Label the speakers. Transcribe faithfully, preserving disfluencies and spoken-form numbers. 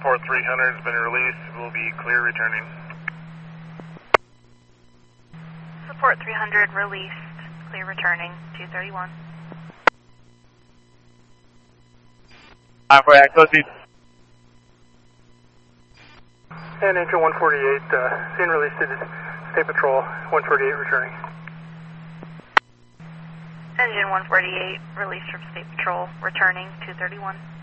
Speaker 1: Support three hundred has been released. Will be clear returning.
Speaker 2: Support three hundred released. Clear returning. two thirty-one.
Speaker 3: Time for activity.
Speaker 4: And engine one forty-eight, uh, seen released to State Patrol, one forty-eight returning.
Speaker 2: Engine one forty-eight released from State Patrol, returning two thirty-one.